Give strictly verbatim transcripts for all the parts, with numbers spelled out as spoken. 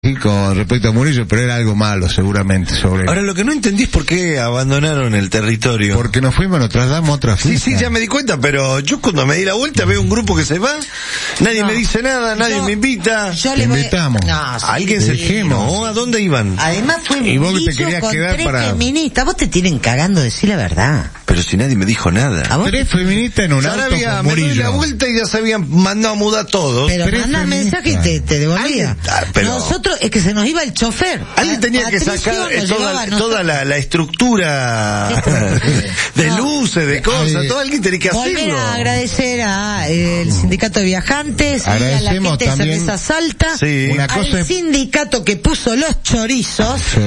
con respecto a Murillo, pero era algo malo seguramente sobre él. Ahora lo que no entendí es por qué abandonaron el territorio. Porque nos fuimos, nos trasladamos a otra fiesta. Sí, sí, ya me di cuenta, pero yo cuando me di la vuelta veo un grupo que se va, nadie no, me dice nada, nadie yo, me invita. Yo te le voy... invitamos. No, sí, Alguien se quemó. ¿A dónde iban? Además fue Y vos Murillo te querías con quedar tres para... feministas. Vos te tienen cagando, decir la verdad. Pero si nadie me dijo nada. ¿A vos? Tres feministas en un Ya auto había, con me doy Murillo. la vuelta y ya se habían mandado a mudar todos. Pero Tres manda feministas. mensaje y te, te devolvía. Ah, pero- Nosotros, es que se nos iba el chofer. Alguien tenía que Patricio sacar eh, nos toda, llevaba a toda nosotros. la, la estructura de No. luces, de cosas, Ay, todo alguien tenía que Volver hacerlo. a agradecer a eh, el sindicato de viajantes y a la Agradecemos gente de también- Cerveza Salta, Sí. Una al cosa es- sindicato que puso los chorizos. Sí.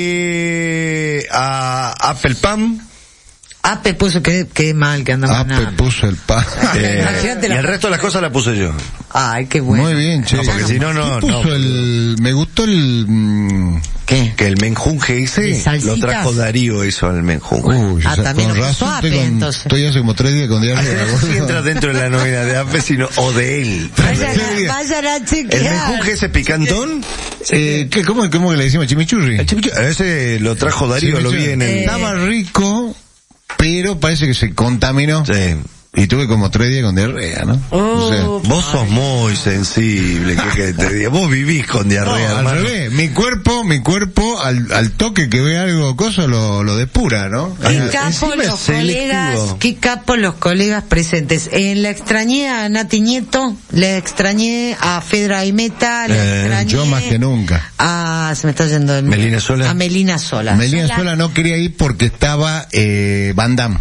Y a Apple Pam. Ape puso que, que mal que andamos Ape nada. puso el pan. Eh, Imagínate y la- el resto de las cosas las puse yo. Ay, qué bueno. Muy bien, che. No, porque si no, no, ¿Quién puso no. el... Me gustó el... mm, ¿Qué? Que el menjunje ¿De ese salsitas? lo trajo Darío eso al menjunje. Uy, Ah, o sea, también con lo puso razón Ape, estoy, con- entonces. estoy hace como tres días con diarrea. No sé si entra dentro de la nómina de Ape, sino o de él. Vayan a, vayan a ¿El chequear. menjunje ese picantón? Eh, ¿qué, cómo, ¿Cómo que le decimos? ¿Chimichurri? El chipichu- ese lo trajo Darío, lo vi en el... Eh, Estaba rico, pero parece que se contaminó. Sí. Y tuve como tres días con diarrea, ¿no? Oh, O sea, Vos sos muy sensible, ¿qué querés que te diga? Vos vivís con diarrea, no, al hermano. revés, mi cuerpo, mi cuerpo, al, al toque que ve algo, cosa, lo, lo depura, ¿no? Qué Ah, capo encima los es selectivo. colegas, qué capo los colegas presentes. En la extrañé a Nati Nieto, le extrañé a Fedra Aimeta, le Eh, extrañé yo más que nunca. a, se me está yendo el- Melina Sola. a Melina Sola. Melina Sola- Sola no quería ir porque estaba eh, Van Damme.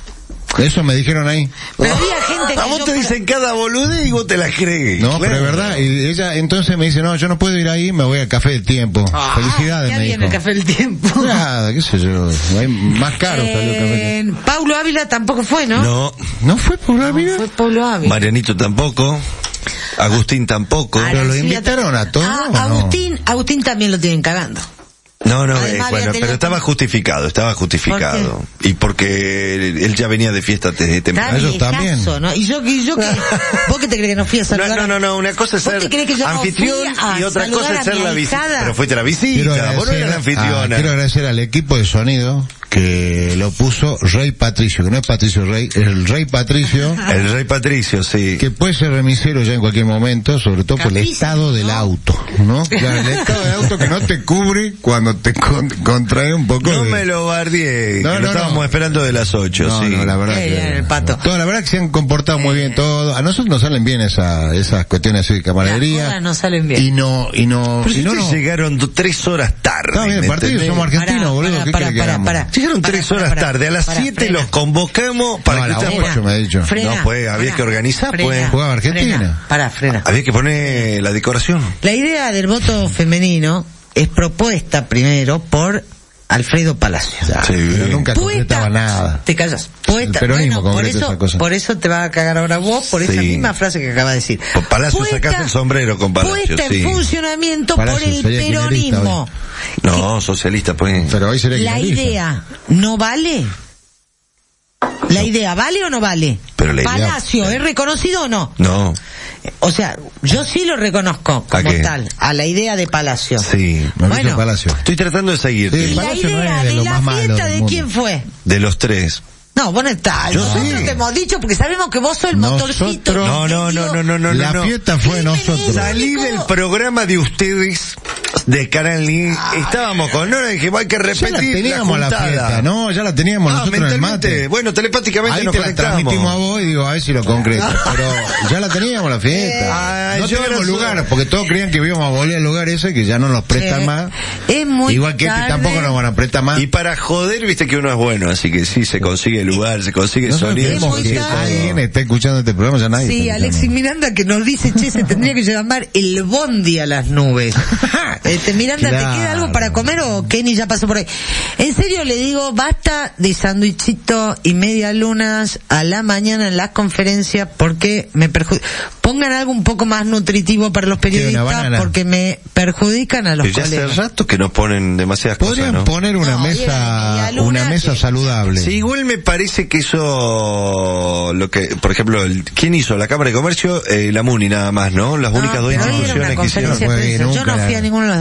Eso me dijeron ahí. Pero había gente que A vos yo te dicen cada bolude y vos te la crees. No, Claro. pero es verdad. Y ella entonces me dice, no, yo no puedo ir ahí, me voy al Café del Tiempo. Ah, Felicidades, ¿qué me había en dijo. el Café del Tiempo? Nada, qué sé yo. Hay más caro salió el Café del Tiempo. Eh, Paulo Ávila tampoco fue, ¿no? No, ¿No fue por la vida? Fue Paulo Ávila. Marianito tampoco, Agustín tampoco. Ahora pero lo sí, invitaron a todos, Ah, ¿o no? Agustín, Agustín también lo tienen cagando. No, no, Además, eh, había bueno, tenido- pero estaba justificado, estaba justificado. Y porque él, él ya venía de fiesta desde temprano. ellos también. viejazo, ¿no? Y yo, y yo que, ¿vos qué te crees que no fui a No, saludar? no, no, no, una cosa es ¿Vos ser te crees que yo no anfitrión fui a y otra saludar cosa a es ser mi la visita. ahijada? Pero fuiste la Quiero visita, vos no agradecer, eras la ah, anfitriona. quiero agradecer al equipo de sonido que lo puso Rey Patricio, que no es Patricio Rey, es el Rey Patricio, El Rey Patricio, sí. que puede ser remisero ya en cualquier momento, sobre todo por el Capísimo, estado del ¿no? auto, ¿no? Claro, el estado del auto que no te cubre cuando te con- contrae un poco No de... me lo bardié, No, que no, lo estábamos no. esperando de las ocho, No, sí. no, la verdad Qué que... bien, el pato. Todo, la verdad que se han comportado muy bien todos. A nosotros nos salen bien esa, esas cuestiones así de Las camaradería. cosas no salen bien. Y no, y no, Pero y si no, ustedes no. llegaron do- tres horas tarde. Está bien, ¿me el partido, entendés? somos argentinos, Pará, boludo. pará, ¿Qué pará, querés que pará, hagamos? pará. Llegaron Pará, tres pará, horas pará, tarde, a las pará, siete frena. los convocamos para No, a que las ustedes... ocho me ha dicho. Frena, No, pues, había frena, que organizar, frena, pues. Jugaba Argentina. Frena, pará, frena. Había que poner la decoración. La idea del voto femenino es propuesta primero por Alfredo Palacio. Sí, Pero nunca concretaba nada. Te callas. Puesta, El peronismo bueno, por concreta eso, esa cosa. por eso te va a cagar ahora vos, por esa Sí. misma frase que acabas de decir. Por Palacio Puesta- sacaste el sombrero con Palacio, Puesta sí. en funcionamiento Palacio por el sería kirchnerista peronismo. No, socialista, pues. Pero hoy sería La kirchnerista. idea no vale. La idea vale o no vale. Pero la idea- Palacio, ¿es reconocido o no? No, O sea, yo sí lo reconozco como qué? tal, a la idea de Palacio. sí. Mauricio Bueno. Palacio. Estoy tratando de seguirte. Sí. ¿Y la Palacio no idea es de de, lo la más malo fiesta del de mundo. quién fue? De los tres. No, vos no estás. Yo Nosotros sí. te hemos dicho porque sabemos que vos sos el Nosotros- motorcito. No, no, no, no, no, no. La no. fiesta fue de nosotros. Salí del programa de ustedes de Canal Lee. Estábamos con Nora y dije, hay que Ya la repetir teníamos la, juntada. fiesta, ¿no? Ya la teníamos Ah, nosotros en el mentalmente. mate. Bueno, telepáticamente Ahí nos te la transmitimos a conectamos. vos y digo, a ver si lo concreto. Pero ya la teníamos la fiesta. Eh, no yo teníamos era lugar, solo- porque todos creían que íbamos a volver al lugar ese, que ya no nos prestan Eh, más. es muy Igual que este tarde. tampoco nos van a prestar más. Y para joder, viste que uno es bueno, así que sí, se consigue lugar, se consigue Nosotros sonido. creemos muy que tarde. alguien está escuchando este programa, ya nadie. Sí, está Alexis escuchando. Miranda que nos dice, che, se tendría que llamar el bondi a las nubes. El Este, Miranda, Claro. ¿te queda algo para comer o Kenny ya pasó por ahí? En serio le digo, basta de sándwichito y media lunas a la mañana en las conferencias porque me perjudican. Pongan algo un poco más nutritivo para los ¿Qué, una periodistas banana? porque me perjudican a los Pero ya hace colegas. rato que no ponen demasiadas Podrían cosas, ¿no? poner una No, mesa, y a la una luna mesa que- saludable. Sí, igual me parece que eso, lo que, por ejemplo, el, ¿quién hizo? La Cámara de Comercio, eh, la MUNI nada más, ¿no? Las No, únicas dos pero hoy era una instituciones que hicieron. conferencia de Muy bien, prensa. Yo nunca no fui a la- ninguno de los